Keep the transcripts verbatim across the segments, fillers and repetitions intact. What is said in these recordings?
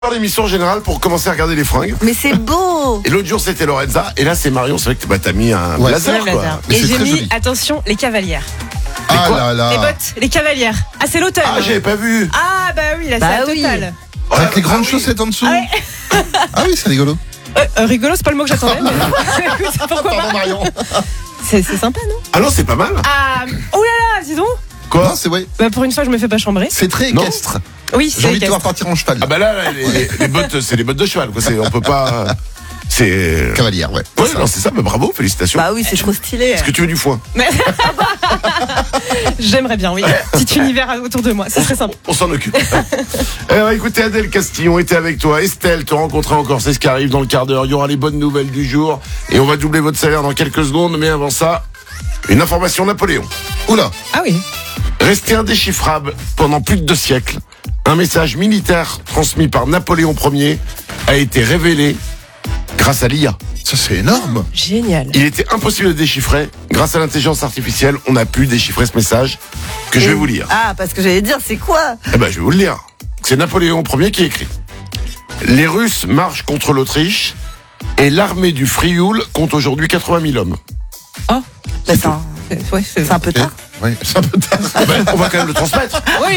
L'émission générale pour commencer à regarder les fringues. Mais c'est beau. Et l'autre jour c'était Lorenza et là c'est Marion. C'est vrai que bah, t'as mis un Ouais, blazer c'est quoi. Mais Et c'est j'ai très mis, joli. attention, les cavalières. Ah quoi là là. Les bottes, les cavalières. Ah, c'est l'automne. Ah j'avais pas vu. Ah, bah oui, là, Bah c'est oui. la totale. Avec Ah, les grandes ah oui. chaussettes en dessous. Ah ouais. Ah oui, c'est rigolo. Euh, euh, rigolo, c'est pas le mot que j'attendais. Mais... Écoute, pourquoi Pardon pas. Marion. C'est c'est sympa, non? Ah non c'est pas mal. Ah, oh là là, dis donc. Quoi Non, c'est ouais. Bah, pour une fois, je me fais pas chambrer. C'est très Non. équestre. Oui, J'ai c'est envie de te voir équestre. partir en cheval. Ah bah là, là, les, les- les bottes c'est les bottes de cheval quoi. C'est, on peut pas. C'est. Cavalière, ouais. Ouais non c'est ça. Bah bravo félicitations. Bah oui, c'est trop stylé. Est-ce que tu veux du foin? Mais- J'aimerais bien, oui. Petit univers autour de moi, ce serait sympa. On s'en occupe. Alors écoutez, Adèle Castillon était avec toi. Estelle te rencontrera encore, c'est ce qui arrive dans le quart d'heure. Il y aura les bonnes nouvelles du jour. Et on va doubler votre salaire dans quelques secondes. Mais avant ça, une information Napoléon. Oula. Ah oui. Resté indéchiffrable pendant plus de deux siècles, un message militaire transmis par Napoléon Ier a été révélé grâce à l'I A. Ça c'est énorme. Génial. Il était impossible de déchiffrer. Grâce à l'intelligence artificielle, on a pu déchiffrer ce message que je vais vous lire. Ah, parce que j'allais dire, c'est quoi? Eh ben, je vais vous le lire. C'est Napoléon Ier qui écrit. Les Russes marchent contre l'Autriche et l'armée du Frioul compte aujourd'hui quatre-vingt mille hommes. Oh. Bah, c'est un- Ouais, c'est c'est un peu Eh, tard. ouais, c'est un peu tard. Ah ben, on va quand même le transmettre. Oui.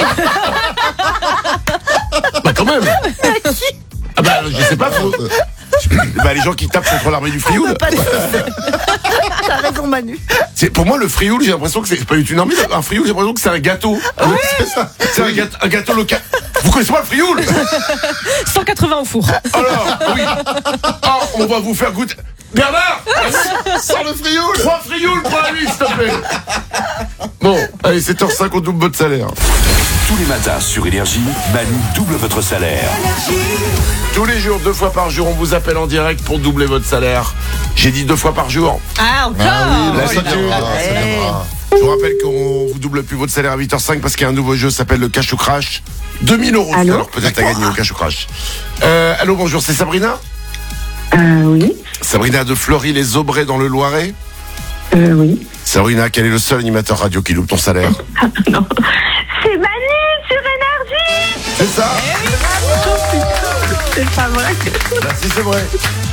Bah quand même. Ah bah je sais pas. Faut... Bah les gens qui tapent contre l'armée du On Frioul. peut pas le- T'as raison, Manu. C'est pour moi le Frioul. J'ai l'impression que c'est c'est pas une armée. Un Frioul, j'ai l'impression que c'est un gâteau. C'est ça. C'est un gâteau, un gâteau local. Vous connaissez pas le Frioul? cent quatre-vingts au four. Alors oui. Ah, on va vous faire goûter. Bernard, Sans le frioul. trois Frioul pour la nuit, s'il te plaît. Bon, allez, sept heures cinq, on double votre salaire. Tous les matins sur Énergie, Manu double votre salaire. Tous les jours, deux fois par jour, on vous appelle en direct pour doubler votre salaire. J'ai dit deux fois par jour. Ah, encore. Ah oui, La ça solitude. viendra, ça Ouais. viendra. Je vous rappelle qu'on vous double plus votre salaire à huit heures cinq parce qu'il y a un nouveau jeu qui s'appelle le Cash ou Crash. deux mille euros. Allô Alors peut-être à gagner au Cash ou Crash. Euh, allô, bonjour, c'est Sabrina? Euh, oui, Sabrina de Fleury-les-Aubrais dans le Loiret. euh, oui. Sabrina, quel est le seul animateur radio qui double ton salaire? Non. C'est Manu sur Énergie. C'est ça? C'est pas vrai. Merci, c'est vrai.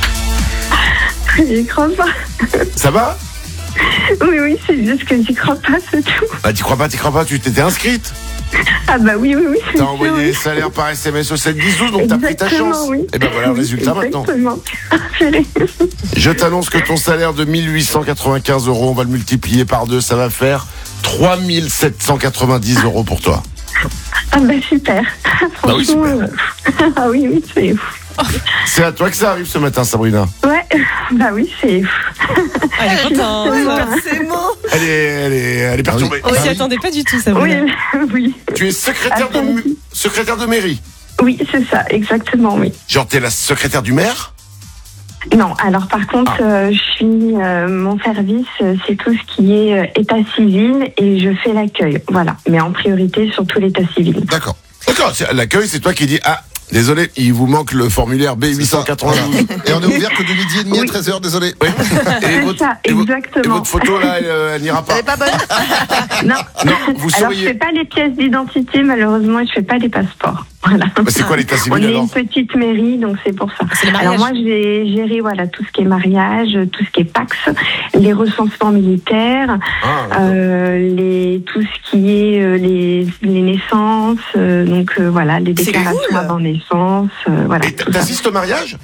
J'y crois pas. Ça va? Oui, oui, c'est juste que j'y crois pas, c'est tout. Bah, t'y crois pas, t'y crois pas, tu t'étais inscrite. Ah bah oui, oui, oui. c'est T'as sûr, envoyé oui. les salaires par S M S au sept dix douze, donc t'as pris ta Exactement, chance. oui. Et ben voilà le Oui, résultat maintenant. Exactement. Purée. Je t'annonce que ton salaire de mille huit cent quatre-vingt-quinze euros, on va le multiplier par deux, ça va faire trois mille sept cent quatre-vingt-dix euros pour toi. Ah bah super. Bah oui, Franchement, super. euh, ah oui, oui, c'est ouf. C'est à toi que ça arrive ce matin, Sabrina. Ouais, bah oui, c'est ouf. Elle est contente. Oui, ces mots. Elle est, elle est, elle est perturbée. On s'y attendait pas du tout, ça Oui, vous. oui. Tu es secrétaire de, mu- secrétaire de mairie. Oui, c'est ça, exactement, oui. Genre, t'es la secrétaire du maire? Non, alors par contre, Ah. euh, je suis euh, mon service, euh, c'est tout ce qui est euh, état civil et je fais l'accueil, voilà. Mais en priorité surtout l'état civil. D'accord. D'accord, c'est- l'accueil, c'est toi qui dis, ah, désolé, il vous manque le formulaire B huit cent quatre-vingt-douze. Et on est ouvert que de midi et demi à Oui. treize heures, désolé. Oui. Et C'est votre, ça, et vo- et exactement. votre photo, là, elle, euh, elle n'ira pas. Elle est pas bonne. Non, Non, vous alors je souriez. fais pas les pièces d'identité malheureusement et je fais pas les passeports. Voilà. Bah, c'est quoi l'état On civil est alors? une petite mairie, donc c'est pour ça. C'est le mariage. Alors moi, je vais gérer voilà tout ce qui est mariage, tout ce qui est Pax, les recensements militaires, Ah, d'accord. euh, les tout ce qui est euh, les, les naissances, euh, donc euh, voilà les C'est déclarations cool. avant naissance, euh, voilà. Et tout ça. t'assistes au mariage?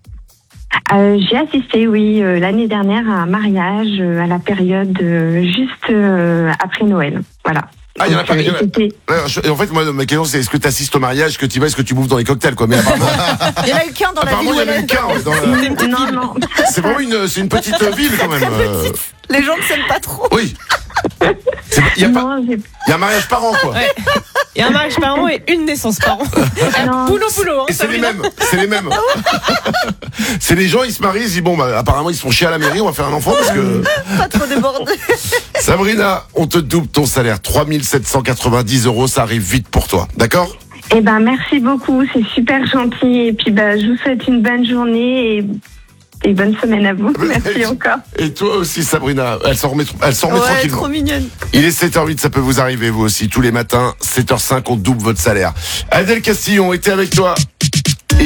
Euh, j'ai assisté, oui, euh, l'année dernière à un mariage euh, à la période euh, juste euh, après Noël. Voilà. Ah, il y en a Donc, pas- euh, il y en a- c'était- Ouais, je- En fait, moi, ma question, c'est est-ce que tu assistes au mariage, est-ce que tu vas, est-ce que tu bouffes dans les cocktails, quoi. Mais apparemment, Il y en a eu qu'un dans la apparemment, ville il y où en a elle eu est. qu'un. ouais, dans la- Non, non. C'est vraiment une, c'est une petite ville quand même. euh. Les gens ne s'aiment pas trop. Oui. C'est- Il y a pas, Non, j'ai- il y a un mariage par an, quoi. Ouais. Il y a un mariage par an et une naissance par an. Non. Boulot, boulot. Hein, Et c'est les Sabrina. mêmes. C'est les mêmes. C'est les gens, ils se marient, ils se disent bon, bah, apparemment, ils se font chier à la mairie, on va faire un enfant parce que. Pas trop débordé. Sabrina, on te double ton salaire, trois mille sept cent quatre-vingt-dix euros, ça arrive vite pour toi, d'accord? Eh ben, merci beaucoup, c'est super gentil. Et puis, bah, je vous souhaite une bonne journée et, et bonne semaine à vous. Merci encore. Et toi aussi, Sabrina, elle s'en remet, elle s'en remet Ouais, tranquillement. trop mignonne. Il est sept heures huit, ça peut vous arriver vous aussi, tous les matins, sept heures cinq, on double votre salaire. Adèle Castillon était avec toi.